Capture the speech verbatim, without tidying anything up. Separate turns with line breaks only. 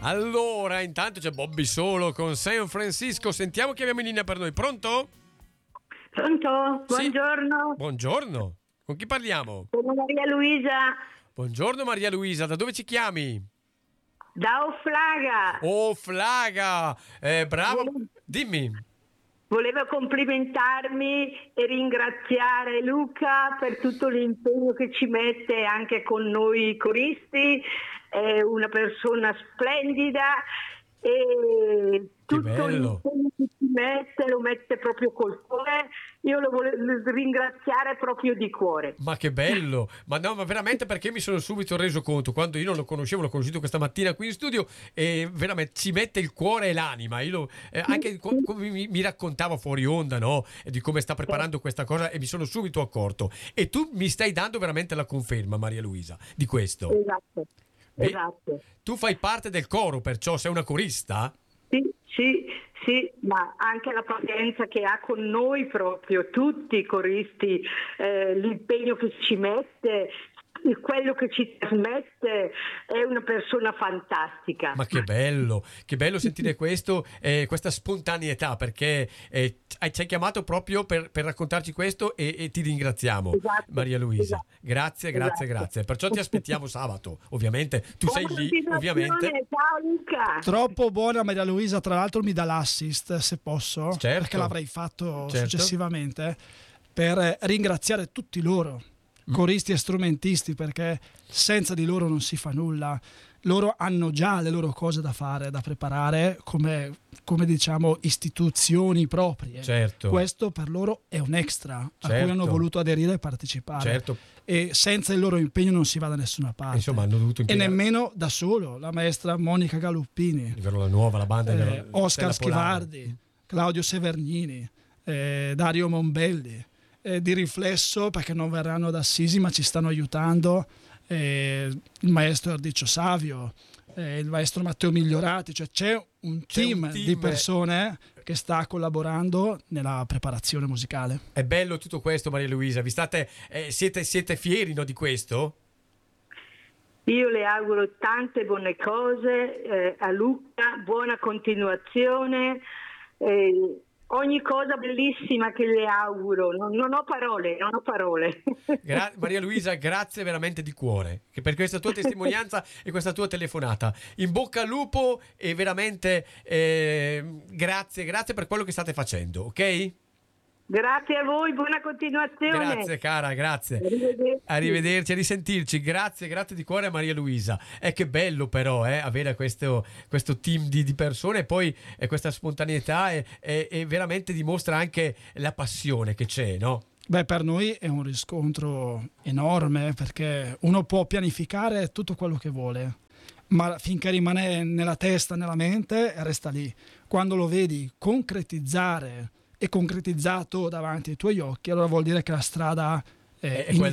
Allora, intanto c'è Bobby Solo con San Francisco. Sentiamo chi abbiamo in linea per noi. Pronto?
Pronto?
Sì.
Buongiorno.
Buongiorno. Con chi parliamo?
Sono Maria Luisa
Buongiorno Maria Luisa, da dove ci chiami?
da Oflaga.
Oh, Flaga! Eh, bravo.
Volevo-
Dimmi.
Volevo complimentarmi e ringraziare Luca per tutto l'impegno che ci mette anche con noi coristi. È una persona splendida e tutto
bello.
l'impegno che ci mette lo mette proprio col cuore. Io lo volevo ringraziare proprio di cuore.
Ma che bello! Ma no, ma veramente, perché mi sono subito reso conto, quando io non lo conoscevo, l'ho conosciuto questa mattina qui in studio, e veramente ci mette il cuore e l'anima. Io lo- eh, anche co- come mi, mi raccontava fuori onda, no? E di come sta preparando questa cosa, e mi sono subito accorto. E tu mi stai dando veramente la conferma, Maria Luisa, di questo.
Esatto,
Beh,
esatto.
Tu fai parte del coro, perciò sei una corista?
Sì, sì, sì, ma anche la pazienza che ha con noi proprio, tutti i coristi, eh, l'impegno che ci mette, quello che ci trasmette, è una persona fantastica.
Ma che bello, che bello sentire questo, eh, questa spontaneità, perché eh, ci hai chiamato proprio per, per raccontarci questo, e, e ti ringraziamo,
Esatto,
Maria Luisa.
esatto,
Grazie, grazie,
esatto.
grazie. Perciò ti aspettiamo sabato, ovviamente. Tu sei
Buona
lì,
continuazione,
ovviamente.
ciao Luca.
Troppo buona Maria Luisa, tra l'altro mi dà l'assist se posso,
Certo.
perché l'avrei fatto
Certo.
successivamente, per ringraziare tutti loro, coristi e strumentisti, perché senza di loro non si fa nulla. Loro hanno già le loro cose da fare, da preparare, come, come diciamo istituzioni proprie.
Certo.
Questo per loro è un extra a
Certo.
cui hanno voluto aderire e partecipare.
Certo.
E senza il loro impegno non si va da nessuna parte.
Insomma, hanno dovuto
E
impiegare.
nemmeno da solo, la maestra Monica Galuppini,
Ovvero la nuova, la banda
eh,
della
Oscar
Stella Polare.
Schivardi, Claudio Severnini, eh, Dario Mombelli, eh, di riflesso, perché non verranno ad Assisi ma ci stanno aiutando, eh, il maestro Ardiccio Savio, eh, il maestro Matteo Migliorati, cioè c'è un
C'è
team,
un team,
di persone che sta collaborando nella preparazione musicale.
È bello tutto questo, Maria Luisa. Vi state, eh, siete, siete fieri, no, di questo?
Io le auguro tante buone cose eh, a Luca, buona continuazione, eh, ogni cosa bellissima che le auguro. Non, non ho parole, non ho parole.
Gra- Maria Luisa, grazie veramente di cuore, che per questa tua testimonianza e questa tua telefonata. In bocca al lupo, e veramente eh, grazie, grazie per quello che state facendo, ok?
Grazie a voi, buona continuazione.
Grazie cara, grazie.
Arrivederci.
Arrivederci, a risentirci. Grazie, grazie di cuore a Maria Luisa. E che bello però eh, avere questo, questo team di, di persone, e poi eh, questa spontaneità, e, e, e veramente dimostra anche la passione che c'è, no?
Beh, per noi è un riscontro enorme, perché uno può pianificare tutto quello che vuole, ma finché rimane nella testa, nella mente, resta lì. Quando lo vedi concretizzare e concretizzato davanti ai tuoi occhi, allora vuol dire che la strada
È- è
eh,
quella